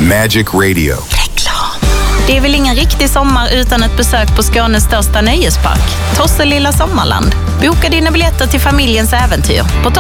Magic Radio. Det är väl ingen riktig sommar utan ett besök på Skånes största nöjespark, Tosselilla Sommarland. Boka dina biljetter till familjens äventyr på